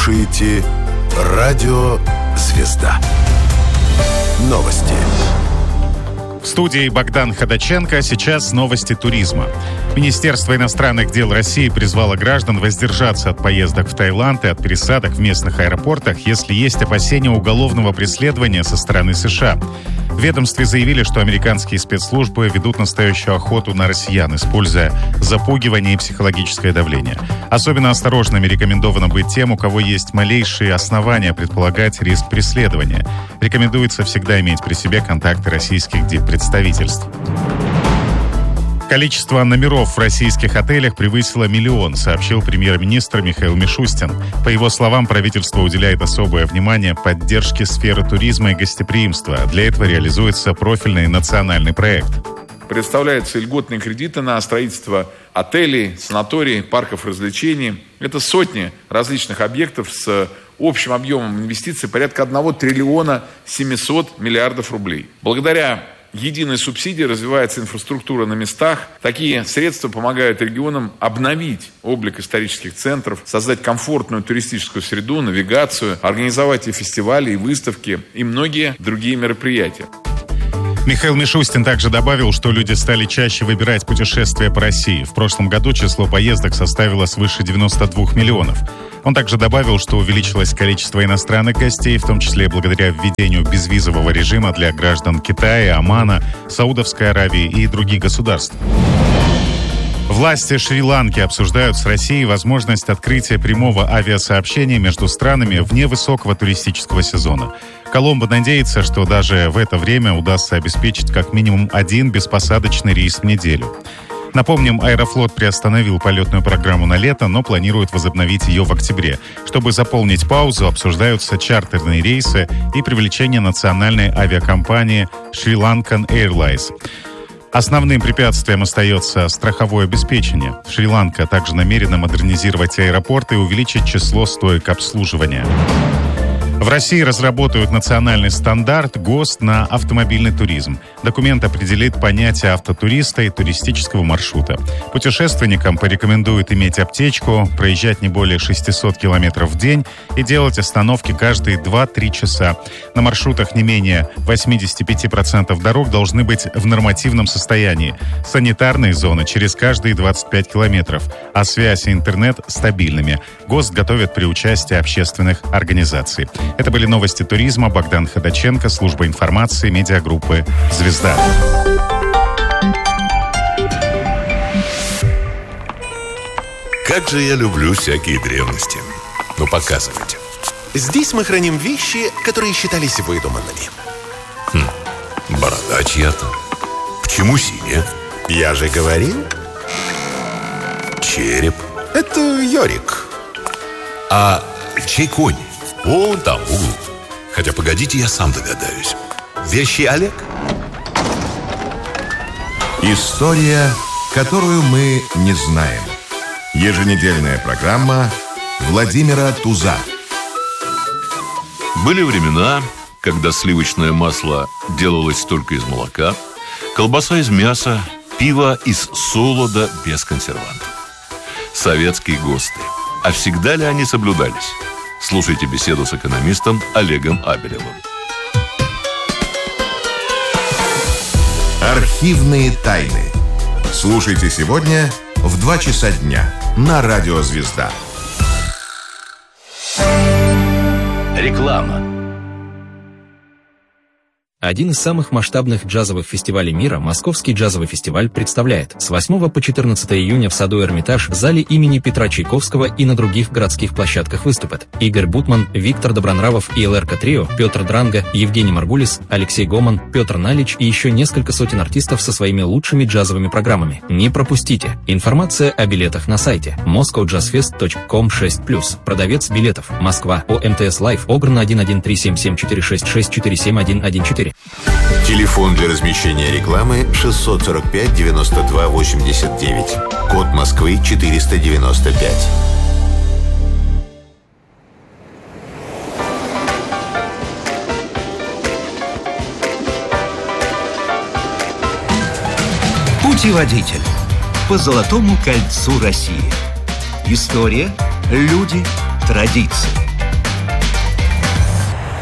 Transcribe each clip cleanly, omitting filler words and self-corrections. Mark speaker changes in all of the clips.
Speaker 1: слушаете Радио «Звезда». Новости.
Speaker 2: В студии Богдан Ходаченко. Сейчас новости туризма. Министерство иностранных дел России призвало граждан воздержаться от поездок в Таиланд и от пересадок в местных аэропортах, если есть опасения уголовного преследования со стороны США. В ведомстве заявили, что американские спецслужбы ведут настоящую охоту на россиян, используя запугивание и психологическое давление. Особенно осторожными рекомендовано быть тем, у кого есть малейшие основания предполагать риск преследования. Рекомендуется всегда иметь при себе контакты российских диппредставительств. Количество номеров в российских отелях превысило 1 миллион, сообщил премьер-министр Михаил Мишустин. По его словам, правительство уделяет особое внимание поддержке сферы туризма и гостеприимства. Для этого реализуется профильный национальный проект.
Speaker 3: Предоставляются льготные кредиты на строительство отелей, санаторий, парков развлечений. Это сотни различных объектов с общим объемом инвестиций порядка 1 триллиона 700 миллиардов рублей. Благодаря единой субсидии развивается инфраструктура на местах. Такие средства помогают регионам обновить облик исторических центров, создать комфортную туристическую среду, навигацию, организовать и фестивали, и выставки, и многие другие мероприятия.
Speaker 2: Михаил Мишустин также добавил, что люди стали чаще выбирать путешествия по России. В прошлом году число поездок составило свыше 92 миллионов. Он также добавил, что увеличилось количество иностранных гостей, в том числе благодаря введению безвизового режима для граждан Китая, Омана, Саудовской Аравии и других государств. Власти Шри-Ланки обсуждают с Россией возможность открытия прямого авиасообщения между странами вне высокого туристического сезона. Коломбо надеется, что даже в это время удастся обеспечить как минимум 1 беспосадочный рейс в неделю. Напомним, Аэрофлот приостановил полетную программу на лето, но планирует возобновить ее в октябре. Чтобы заполнить паузу, обсуждаются чартерные рейсы и привлечение национальной авиакомпании Sri Lankan Airlines. Основным препятствием остается страховое обеспечение. Шри-Ланка также намерена модернизировать аэропорты и увеличить число стоек обслуживания. В России разработают национальный стандарт ГОСТ на автомобильный туризм. Документ определит понятие автотуриста и туристического маршрута. Путешественникам порекомендуют иметь аптечку, проезжать не более 600 километров в день и делать остановки каждые 2-3 часа. На маршрутах не менее 85% дорог должны быть в нормативном состоянии. Санитарные зоны через каждые 25 километров, а связь и интернет стабильными. ГОСТ готовят при участии общественных организаций. Это были новости туризма. Богдан Ходаченко, служба информации, медиагруппы «Звезда».
Speaker 1: Как же я люблю всякие древности. Ну, показывайте.
Speaker 4: Здесь мы храним вещи, которые считались выдуманными.
Speaker 1: Борода чья-то. Почему синяя?
Speaker 4: Я же говорил.
Speaker 1: Череп.
Speaker 4: Это Йорик.
Speaker 1: А чей конь? Вон там, в углу. Хотя, погодите, я сам догадаюсь.
Speaker 4: Вещи Олег?
Speaker 5: История, которую мы не знаем. Еженедельная программа Владимира Туза.
Speaker 6: Были времена, когда сливочное масло делалось только из молока, колбаса из мяса, пиво из солода без консервантов. Советские ГОСТы. А всегда ли они соблюдались? Слушайте беседу с экономистом Олегом Абелевым.
Speaker 5: Архивные тайны. Слушайте сегодня в 2 часа дня на Радио «Звезда».
Speaker 7: Реклама. Один из самых масштабных джазовых фестивалей мира, Московский джазовый фестиваль, представляет с 8 по 14 июня в саду Эрмитаж, в зале имени Петра Чайковского и на других городских площадках выступят Игорь Бутман, Виктор Добронравов и ЛРК Трио, Петр Дранга, Евгений Маргулис, Алексей Гоман, Петр Налич и еще несколько сотен артистов со своими лучшими джазовыми программами. Не пропустите! Информация о билетах на сайте moscowjazzfest.com/+. Продавец билетов. Москва. ОМТС Лайф. Огрна 1137466474114.
Speaker 4: Телефон для размещения рекламы 645 92 89. Код Москвы 495.
Speaker 8: Путеводитель по Золотому кольцу России. История, люди, традиции.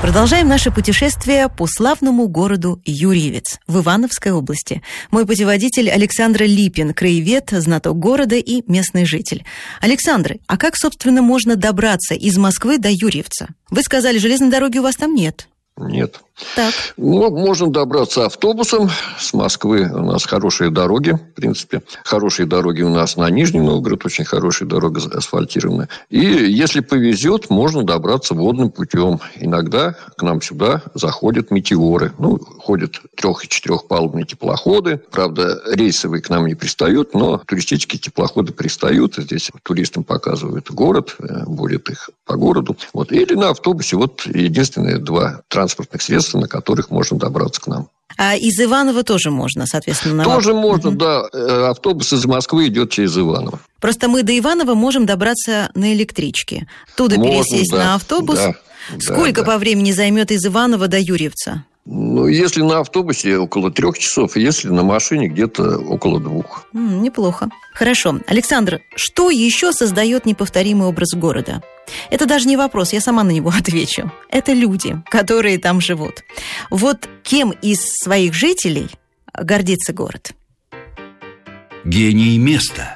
Speaker 9: Продолжаем наше путешествие по славному городу Юрьевец в Ивановской области. Мой путеводитель Александр Липин, краевед, знаток города и местный житель. Александр, а как, собственно, можно добраться из Москвы до Юрьевца? Вы сказали, железной дороги у вас там нет.
Speaker 10: Нет.
Speaker 9: Так.
Speaker 10: Ну, можно добраться автобусом. С Москвы у нас хорошие дороги, в принципе. Хорошие дороги у нас на Нижний Новгород, очень хорошая дорога асфальтированная. И если повезет, можно добраться водным путем. Иногда к нам сюда заходят метеоры. Ну, ходят 3- и 4-палубные теплоходы. Правда, рейсовые к нам не пристают, но туристические теплоходы пристают. Здесь туристам показывают город, водят их по городу. Вот. Или на автобусе. Вот единственные 2 транспортных средства, на которых можно добраться к нам.
Speaker 9: А из Иваново тоже можно, соответственно?
Speaker 10: Тоже можно, да. Автобус из Москвы идет через Иваново.
Speaker 9: Просто мы до Иваново можем добраться на электричке. Туда пересесть на автобус.
Speaker 10: Да,
Speaker 9: Сколько по времени займет из Иваново до Юрьевца?
Speaker 10: Ну, если на автобусе около 3 часов, если на машине где-то около 2.
Speaker 9: Неплохо. Хорошо. Александр, что еще создает неповторимый образ города? Это даже не вопрос, я сама на него отвечу. Это люди, которые там живут. Вот кем из своих жителей гордится город?
Speaker 8: Гений места.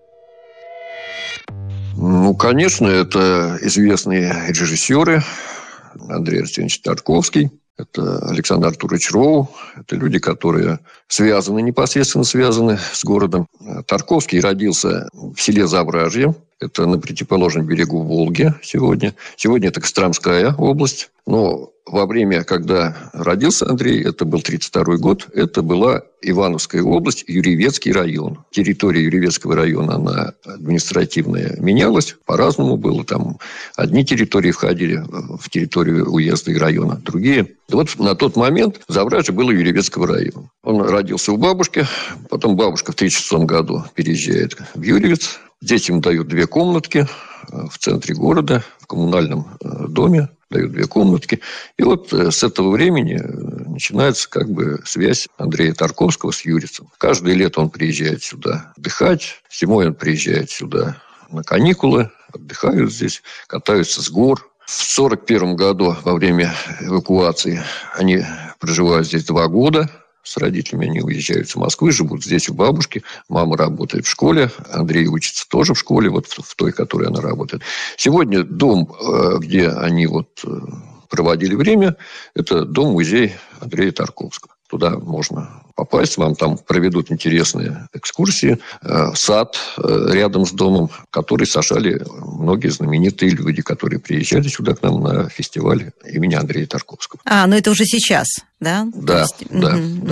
Speaker 10: Ну, конечно, это известные режиссеры. Андрей Арсеньевич Тарковский. Это Александр Артурович Роу. Это люди, которые непосредственно связаны с городом. Тарковский родился в селе Завражье. Это на противоположном берегу Волги сегодня. Сегодня это Костромская область. Но во время, когда родился Андрей, это был 1932 год, это была Ивановская область, Юрьевецкий район. Территория Юрьевецкого района, она административная менялась. По-разному было. Там одни территории входили в территорию уезда и района, другие. Вот на тот момент Завражье было Юрьевецкого района. Он родился у бабушки. Потом бабушка в 1936 году переезжает в Юрьевец. Здесь им дают 2 комнатки в центре города, в коммунальном доме. Дают 2 комнатки. И вот с этого времени начинается связь Андрея Тарковского с Юрьевцем. Каждое лето он приезжает сюда отдыхать. Зимой он приезжает сюда на каникулы. Отдыхают здесь, катаются с гор. В 1941 году, во время эвакуации, они проживают здесь 2 года. С родителями они уезжают в Москву, живут здесь у бабушки. Мама работает в школе. Андрей учится тоже в школе, вот в той, в которой она работает. Сегодня дом, где они проводили время, это дом-музей Андрея Тарковского. Туда можно попасть, вам там проведут интересные экскурсии. Сад рядом с домом, который сажали многие знаменитые люди, которые приезжали сюда к нам на фестиваль имени Андрея Тарковского.
Speaker 9: Но это уже сейчас, да?
Speaker 10: Да, да.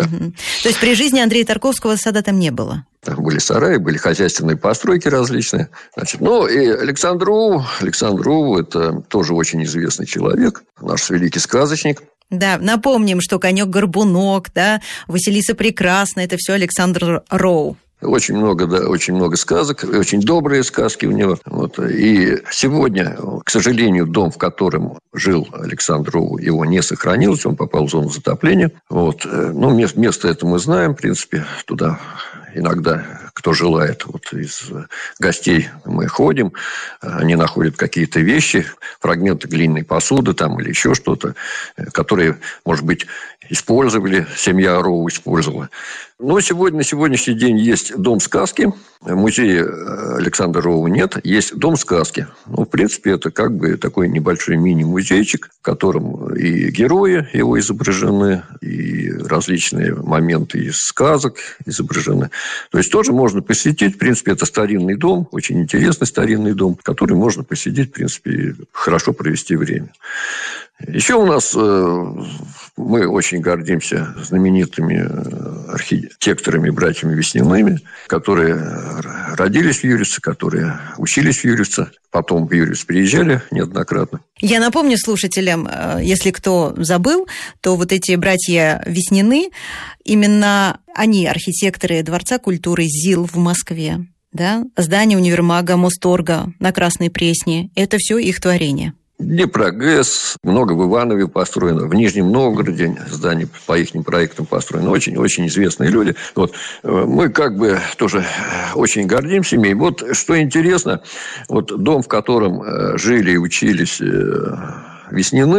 Speaker 9: То есть при жизни Андрея Тарковского сада там не было?
Speaker 10: Там были сараи, были хозяйственные постройки различные. И Александр Роу, это тоже очень известный человек, наш великий сказочник.
Speaker 9: Да, напомним, что «Конек-горбунок», да, «Василиса Прекрасная» – это все Александр Роу.
Speaker 10: Очень много сказок, очень добрые сказки у него. И сегодня, к сожалению, дом, в котором жил Александр Роу, его не сохранилось, он попал в зону затопления. Место это мы знаем, в принципе, туда иногда, кто желает, из гостей мы ходим, они находят какие-то вещи, фрагменты глиняной посуды там, или еще что-то, которые, может быть, использовали, семья Роу использовала. Но на сегодняшний день есть дом сказки. Музея Александра Роу нет. Есть дом сказки. В принципе, это такой небольшой мини-музейчик, в котором и герои его изображены, и различные моменты из сказок изображены. То есть, тоже можно посетить. В принципе, это старинный дом, очень интересный старинный дом, который можно посетить, в принципе, и хорошо провести время. Еще у нас мы очень гордимся знаменитыми архитекторами, братьями Весниными, которые родились в Юрьевце, которые учились в Юрьевце, потом в Юрьевец приезжали неоднократно.
Speaker 9: Я напомню слушателям, если кто забыл, то эти братья Веснины, именно они архитекторы Дворца культуры ЗИЛ в Москве, да? Здание универмага Мосторга на Красной Пресне – это все их творение.
Speaker 10: Днепрогэс, много в Иванове построено, в Нижнем Новгороде здание по их проектам построено. Очень-очень известные люди. Мы тоже очень гордимся ими. Что интересно, дом, в котором жили и учились Веснины,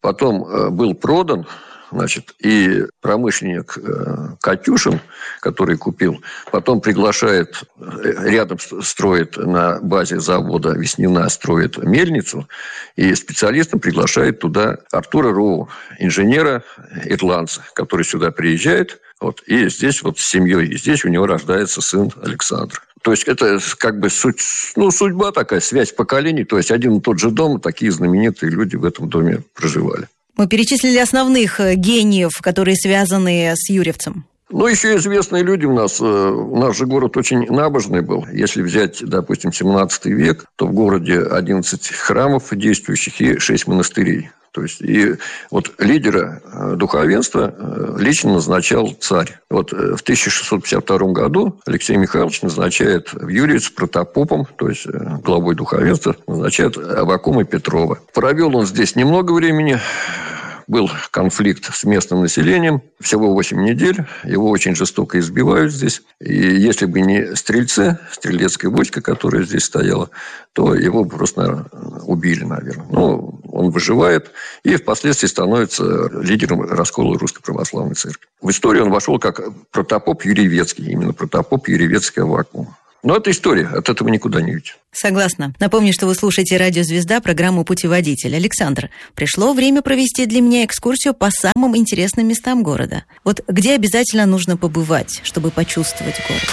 Speaker 10: потом был продан, значит, и промышленник Катюшин, который купил, потом приглашает, рядом строит на базе завода Веснина, строит мельницу, и специалистом приглашает туда Артура Роу, инженера-ирландца, который сюда приезжает, вот, и здесь вот с семьей, и здесь у него рождается сын Александр. То есть это как бы судьба такая, связь поколений, то есть один и тот же дом, такие знаменитые люди в этом доме проживали.
Speaker 9: Мы перечислили основных гениев, которые связаны с Юрьевцем.
Speaker 10: Ну, еще известные люди у нас. У нас же город очень набожный был. Если взять, допустим, 17 век, то в городе 11 храмов действующих и 6 монастырей. То есть, и вот лидера духовенства лично назначал царь. Вот в 1652 году Алексей Михайлович назначает в Юрьевец протопопом, то есть главой духовенства, назначает Аввакума Петрова. Провел он здесь немного времени. Был конфликт с местным населением. Всего 8 недель. Его очень жестоко избивают здесь. И если бы не стрельцы, стрелецкое войско, которое здесь стояло, то его просто, наверное, убили, наверное. Но он выживает и впоследствии становится лидером раскола Русской Православной Церкви. В историю он вошел как протопоп Юрьевецкий. Именно протопоп Юрьевецкий Аввакум. Но это история, от этого никуда не уйти.
Speaker 9: Согласна. Напомню, что вы слушаете «Радио Звезда», программу «Путеводитель». Александр, пришло время провести для меня экскурсию по самым интересным местам города. Вот где обязательно нужно побывать, чтобы почувствовать город?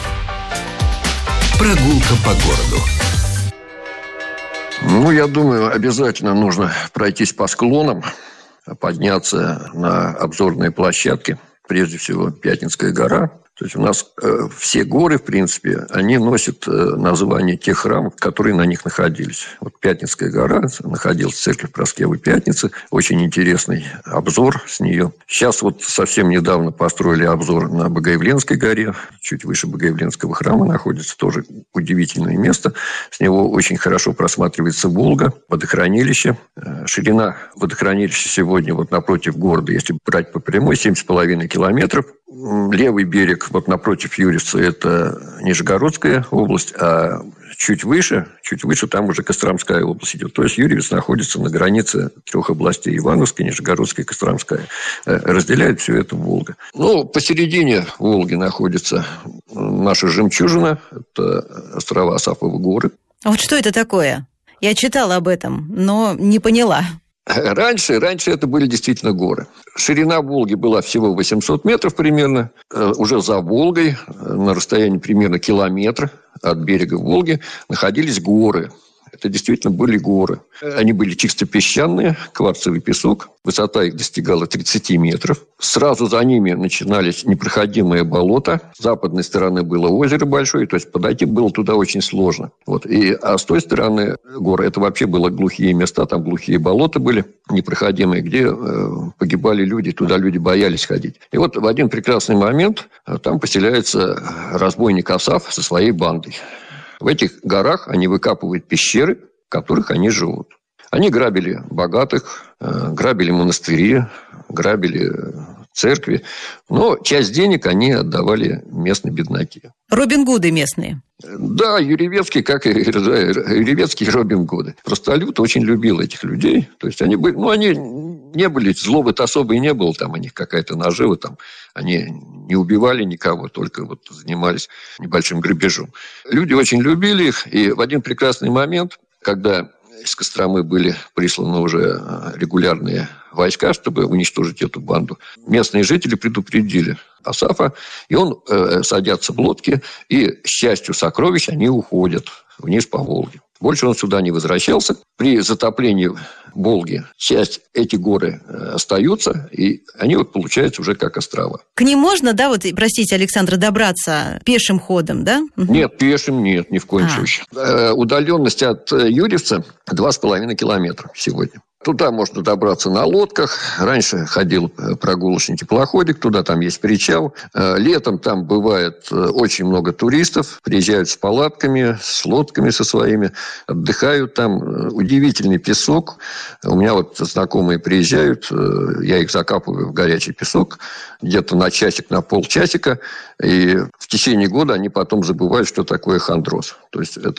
Speaker 8: Прогулка по городу.
Speaker 10: Ну, я думаю, обязательно нужно пройтись по склонам, подняться на обзорные площадки. Прежде всего, Пятницкая гора. То есть у нас все горы, в принципе, они носят название тех храмов, которые на них находились. Вот Пятницкая гора, находилась церковь Проскевы Пятницы. Очень интересный обзор с нее. Сейчас вот совсем недавно построили обзор на Богоявленской горе. Чуть выше Богоявленского храма находится. Тоже удивительное место. С него очень хорошо просматривается Волга, водохранилище. Ширина водохранилища сегодня вот напротив города, если брать по прямой, 7,5 километров. Левый берег вот напротив Юрьевца – это Нижегородская область, а чуть выше там уже Костромская область идет. То есть Юрьевец находится на границе 3 областей – Ивановской, Нижегородской и Костромская. Разделяет все это Волга. Ну, посередине Волги находится наша жемчужина – это острова Асафовы горы.
Speaker 9: А вот что это такое? Я читала об этом, но не поняла.
Speaker 10: Раньше это были действительно горы. Ширина Волги была всего 800 метров примерно. Уже за Волгой, на расстоянии примерно километра от берега Волги, находились горы. Это действительно были горы. Они были чисто песчаные, кварцевый песок. Высота их достигала 30 метров. Сразу за ними начинались непроходимые болота. С западной стороны было озеро большое, то есть подойти было туда очень сложно. Вот. А с той стороны горы это вообще было глухие места, там глухие болота были непроходимые, где погибали люди, туда люди боялись ходить. И вот в один прекрасный момент там поселяется разбойник Асаф со своей бандой. В этих горах они выкапывают пещеры, в которых они живут. Они грабили богатых, грабили монастыри, грабили церкви. Но часть денег они отдавали местной бедноте.
Speaker 9: Робин Гуды местные.
Speaker 10: Да, Юрьевецкий, как и Юрьевецкие Робин Гуды. Простолюд очень любил этих людей. То есть они были, они не были, злобы-то особо и не было, там у них какая-то нажива, там они не убивали никого, только вот занимались небольшим грабежом. Люди очень любили их, и в один прекрасный момент, когда из Костромы были присланы уже регулярные войска, чтобы уничтожить эту банду, местные жители предупредили Асафа, и он садятся в лодки, и с частью сокровищ они уходят вниз по Волге. Больше он сюда не возвращался. При затоплении Волги часть эти горы остаются, и они вот получаются уже как острова.
Speaker 9: К ним можно, да, вот, простите, Александр, добраться пешим ходом, да?
Speaker 10: Нет, пешим нет, ни в коем случае. Удаленность от Юрьевца 2,5 километра сегодня. Туда можно добраться на лодках. Раньше ходил прогулочный теплоходик, туда там есть причал. Летом там бывает очень много туристов. Приезжают с палатками, с лодками со своими, отдыхают там. Удивительный песок. У меня вот знакомые приезжают, я их закапываю в горячий песок, где-то на часик, на полчасика. И в течение года они потом забывают, что такое хондроз. То есть это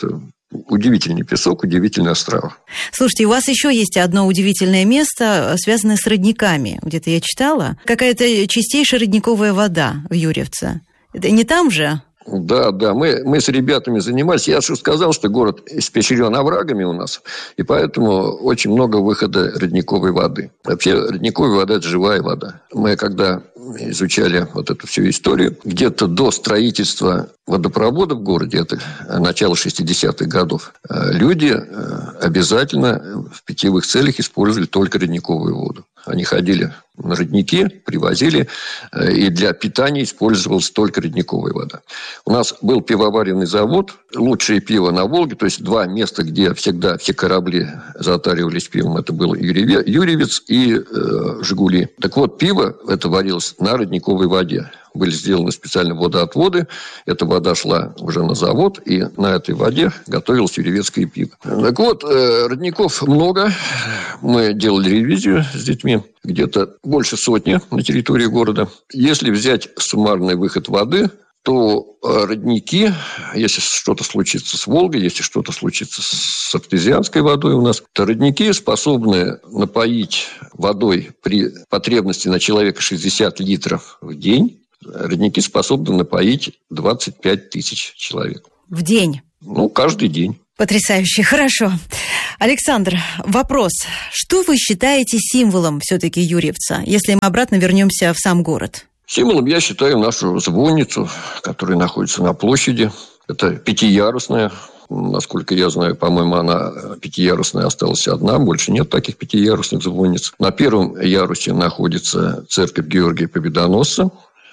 Speaker 10: удивительный песок, удивительный остров.
Speaker 9: Слушайте, у вас еще есть одно удивительное место, связанное с родниками. Где-то я читала. Какая-то чистейшая родниковая вода в Юрьевце. Это не там же?
Speaker 10: Да, мы с ребятами занимались. Я же сказал, что город испещрен оврагами у нас, и поэтому очень много выхода родниковой воды. Вообще, родниковая вода – это живая вода. Мы, когда изучали вот эту всю историю, где-то до строительства водопровода в городе, это начало 60-х годов, люди обязательно в питьевых целях использовали только родниковую воду. Они ходили на родники, привозили, и для питания использовалась только родниковая вода. У нас был пивоваренный завод, лучшее пиво на Волге, то есть два места, где всегда все корабли затаривались пивом, это был Юрьевец и Жигули. Так вот, пиво это варилось на родниковой воде. Были сделаны специальные водоотводы. Эта вода шла уже на завод, и на этой воде готовилось юрьевецкое пиво. Так вот, родников много. Мы делали ревизию с детьми. Где-то больше сотни на территории города. Если взять суммарный выход воды, то родники, если что-то случится с Волгой, если что-то случится с артезианской водой у нас, то родники способны напоить водой при потребности на человека 60 литров в день. Родники способны напоить 25 тысяч человек.
Speaker 9: В день?
Speaker 10: Каждый день.
Speaker 9: Потрясающе, хорошо. Александр, вопрос. Что вы считаете символом все-таки Юрьевца, если мы обратно вернемся в сам город?
Speaker 10: Символом я считаю нашу звонницу, которая находится на площади. Это пятиярусная. Насколько я знаю, по-моему, она пятиярусная осталась одна. Больше нет таких пятиярусных звонниц. На первом ярусе находится церковь Георгия Победоносца.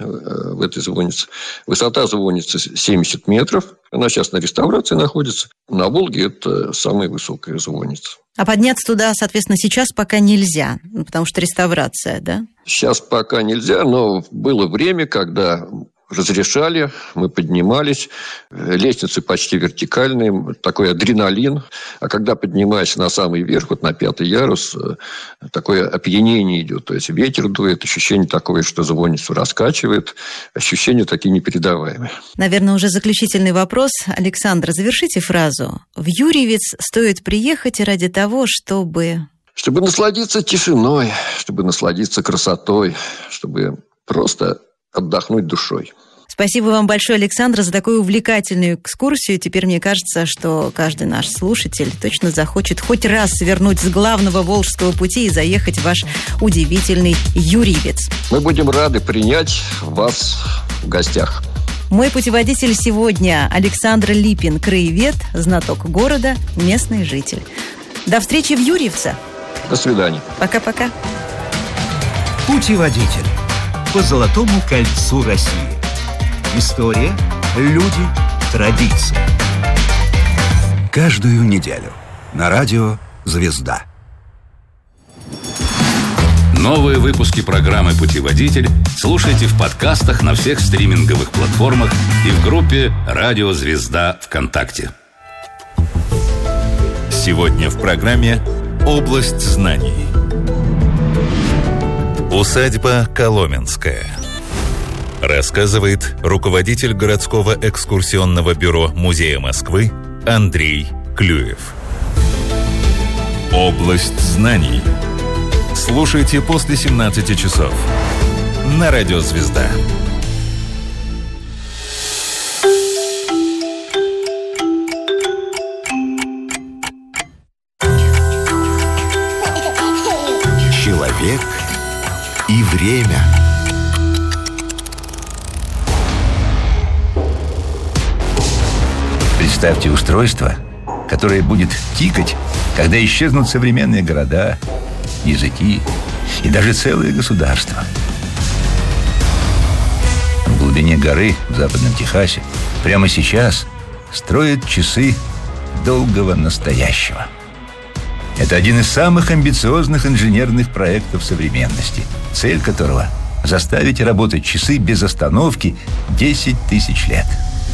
Speaker 10: В этой звоннице. Высота звонницы 70 метров. Она сейчас на реставрации находится. На Волге это самая высокая звонница.
Speaker 9: А подняться туда, соответственно, сейчас пока нельзя, потому что реставрация, да?
Speaker 10: Сейчас пока нельзя, но было время, когда разрешали, мы поднимались. Лестницы почти вертикальные, такой адреналин. А когда поднимаешься на самый верх, вот на 5-й ярус, такое опьянение идет. То есть ветер дует, ощущение такое, что звонницу раскачивает. Ощущения такие непередаваемые.
Speaker 9: Наверное, уже заключительный вопрос. Александр, завершите фразу. В Юрьевец стоит приехать ради того, чтобы
Speaker 10: насладиться тишиной, чтобы насладиться красотой, чтобы просто отдохнуть душой.
Speaker 9: Спасибо вам большое, Александр, за такую увлекательную экскурсию. Теперь мне кажется, что каждый наш слушатель точно захочет хоть раз свернуть с главного Волжского пути и заехать в ваш удивительный Юрьевец.
Speaker 10: Мы будем рады принять вас в гостях.
Speaker 9: Мой путеводитель сегодня Александр Липин, краевед, знаток города, местный житель. До встречи в Юрьевце.
Speaker 10: До свидания.
Speaker 9: Пока-пока.
Speaker 8: Путеводитель по Золотому кольцу России. История, люди, традиции. Каждую неделю на радио «Звезда».
Speaker 11: Новые выпуски программы «Путеводитель» слушайте в подкастах на всех стриминговых платформах и в группе «Радио Звезда» ВКонтакте.
Speaker 12: Сегодня в программе «Область знаний». Усадьба Коломенская. Рассказывает руководитель городского экскурсионного бюро Музея Москвы Андрей Клюев. Область знаний. Слушайте после 17 часов на радио «Звезда».
Speaker 5: Человек и время.
Speaker 8: Представьте устройство, которое будет тикать, когда исчезнут современные города, языки и даже целые государства. В глубине горы в Западном Техасе прямо сейчас строят часы долгого настоящего. Это один из самых амбициозных инженерных проектов современности, цель которого – заставить работать часы без остановки 10 тысяч лет.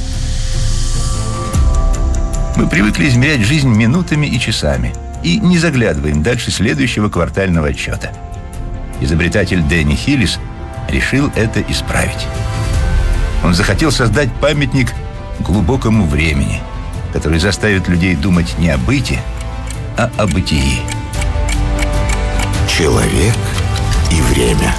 Speaker 8: Мы привыкли измерять жизнь минутами и часами и не заглядываем дальше следующего квартального отчета. Изобретатель Дэнни Хиллис решил это исправить. Он захотел создать памятник глубокому времени, который заставит людей думать не о быте, а о бытии.
Speaker 4: Человек и время.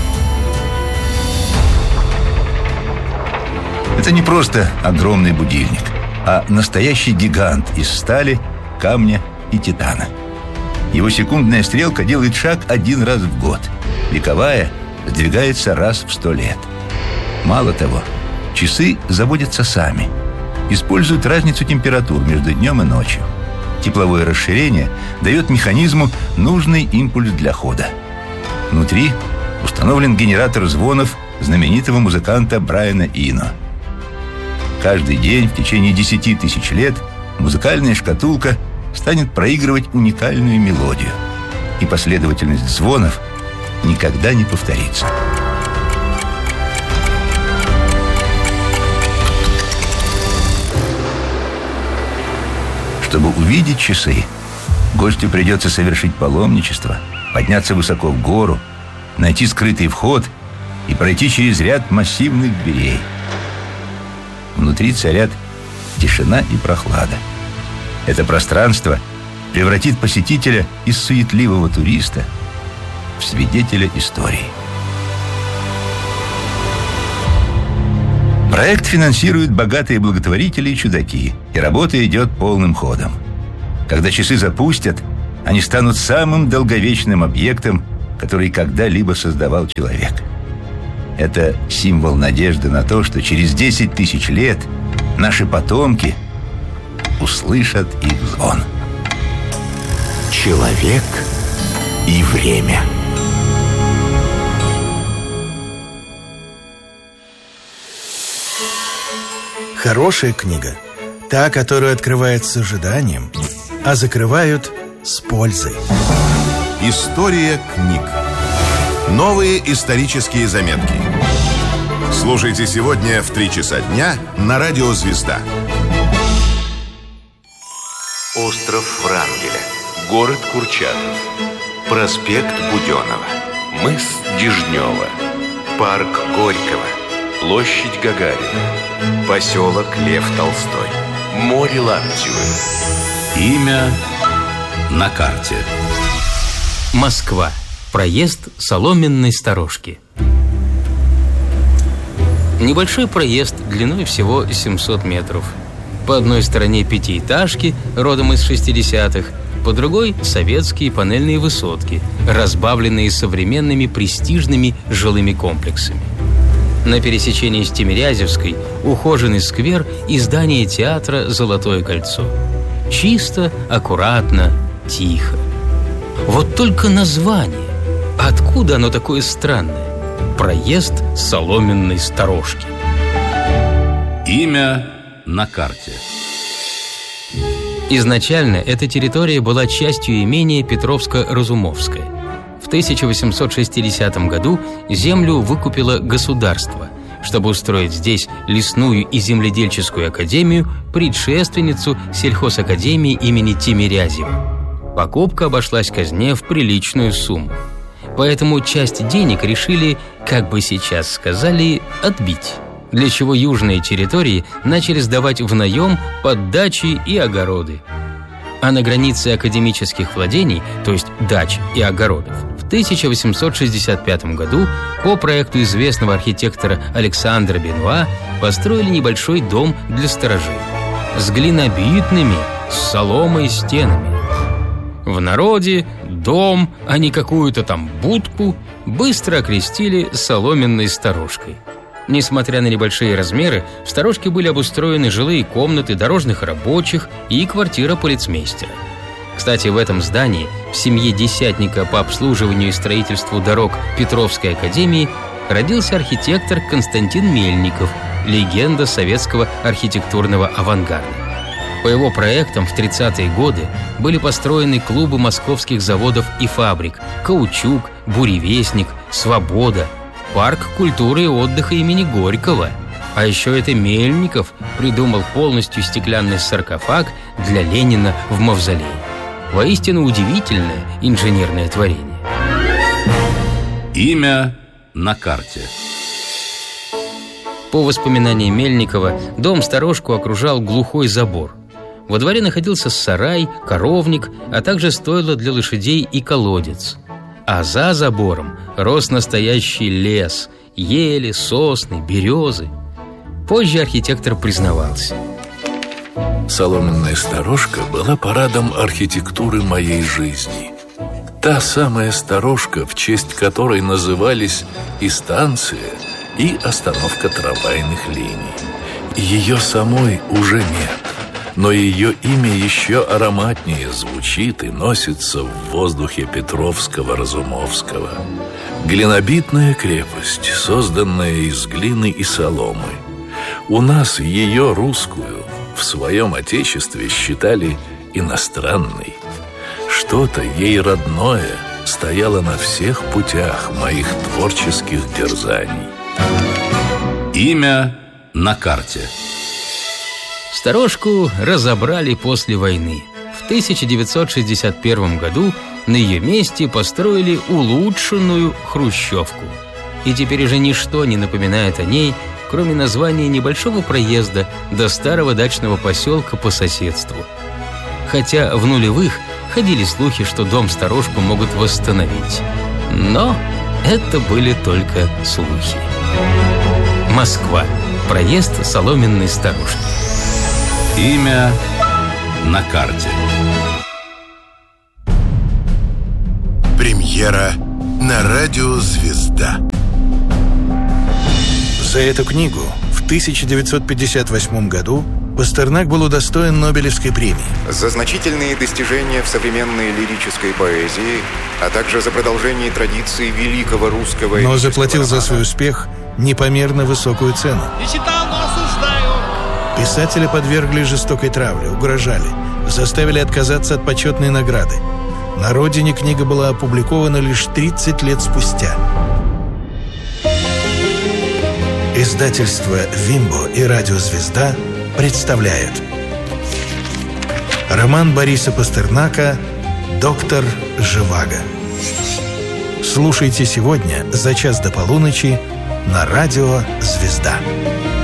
Speaker 8: Это не просто огромный будильник, а настоящий гигант из стали, камня и титана. Его секундная стрелка делает шаг один раз в год. Вековая сдвигается раз в 100 лет. Мало того, часы заводятся сами. Используют разницу температур между днем и ночью. Тепловое расширение дает механизму нужный импульс для хода. Внутри установлен генератор звонов знаменитого музыканта Брайана Ино. Каждый день в течение 10 тысяч лет музыкальная шкатулка станет проигрывать уникальную мелодию, и последовательность звонов никогда не повторится. Чтобы увидеть часы, гостю придется совершить паломничество, подняться высоко в гору, найти скрытый вход и пройти через ряд массивных дверей. Внутри царят тишина и прохлада. Это пространство превратит посетителя из суетливого туриста в свидетеля истории. Проект финансируют богатые благотворители и чудаки, и работа идет полным ходом. Когда часы запустят, они станут самым долговечным объектом, который когда-либо создавал человек. Это символ надежды на то, что через 10 тысяч лет наши потомки услышат их звон.
Speaker 4: Человек и время.
Speaker 13: Хорошая книга – та, которую открывают с ожиданием, а закрывают с пользой.
Speaker 5: История книг. Новые исторические заметки. Слушайте сегодня в 3 часа дня на Радио Звезда.
Speaker 14: Остров Врангеля. Город Курчатов. Проспект Буденова. Мыс Дежнева. Парк Горького. Площадь Гагарина. Поселок Лев Толстой. Море Лаптевы.
Speaker 11: Имя на карте.
Speaker 15: Москва. Проезд Соломенной сторожки. Небольшой проезд длиной всего 700 метров. По одной стороне пятиэтажки, родом из 60-х, по другой – советские панельные высотки, разбавленные современными престижными жилыми комплексами. На пересечении с Тимирязевской ухоженный сквер и здание театра «Золотое кольцо». Чисто, аккуратно, тихо. Вот только название. Откуда оно такое странное? Проезд Соломенной сторожки.
Speaker 11: Имя на карте.
Speaker 15: Изначально эта территория была частью имения Петровско-Разумовское. В 1860 году землю выкупило государство, чтобы устроить здесь лесную и земледельческую академию, предшественницу сельхозакадемии имени Тимирязева. Покупка обошлась казне в приличную сумму. Поэтому часть денег решили, как бы сейчас сказали, отбить, для чего южные территории начали сдавать в наем под дачи и огороды. А на границе академических владений, то есть дач и огородов, в 1865 году по проекту известного архитектора Александра Бенуа построили небольшой дом для сторожей с глинобитными, с соломой стенами. В народе дом, а не какую-то там будку, быстро окрестили соломенной сторожкой. Несмотря на небольшие размеры, в сторожке были обустроены жилые комнаты дорожных рабочих и квартира полицмейстера. Кстати, в этом здании, в семье десятника по обслуживанию и строительству дорог Петровской академии, родился архитектор Константин Мельников, легенда советского архитектурного авангарда. По его проектам в 30-е годы были построены клубы московских заводов и фабрик «Каучук», «Буревестник», «Свобода», парк культуры и отдыха имени Горького. А еще это Мельников придумал полностью стеклянный саркофаг для Ленина в мавзолее. Воистину удивительное инженерное творение.
Speaker 11: Имя на карте.
Speaker 15: По воспоминаниям Мельникова, дом-сторожку окружал глухой забор. Во дворе находился сарай, коровник, а также стойло для лошадей и колодец. А за забором рос настоящий лес – ели, сосны, березы. Позже архитектор признавался:
Speaker 16: соломенная сторожка была парадом архитектуры моей жизни. Та самая сторожка, в честь которой назывались и станция, и остановка трамвайных линий. Ее самой уже нет, но ее имя еще ароматнее звучит и носится в воздухе Петровского-Разумовского. Глинобитная крепость, созданная из глины и соломы. У нас ее, русскую, в своем отечестве считали иностранной. Что-то ей родное стояло на всех путях моих творческих дерзаний.
Speaker 11: Имя на карте.
Speaker 15: Сторожку разобрали после войны. В 1961 году на ее месте построили улучшенную хрущевку. И теперь уже ничто не напоминает о ней, кроме названия небольшого проезда до старого дачного поселка по соседству. Хотя в нулевых ходили слухи, что дом-сторожку могут восстановить. Но это были только слухи. Москва. Проезд соломенной сторожки.
Speaker 11: Имя на карте.
Speaker 17: Премьера на радио «Звезда».
Speaker 13: За эту книгу в 1958 году Пастернак был удостоен Нобелевской премии.
Speaker 18: За значительные достижения в современной лирической поэзии, а также за продолжение традиции великого русского...
Speaker 13: Но заплатил за свой успех непомерно высокую цену.
Speaker 19: Не читал, но осуждаю.
Speaker 13: Писателя подвергли жестокой травле, угрожали, заставили отказаться от почетной награды. На родине книга была опубликована лишь 30 лет спустя. Издательство «Вимбо» и радио «Звезда» представляют роман Бориса Пастернака «Доктор Живаго». Слушайте сегодня за час до полуночи на радио «Звезда».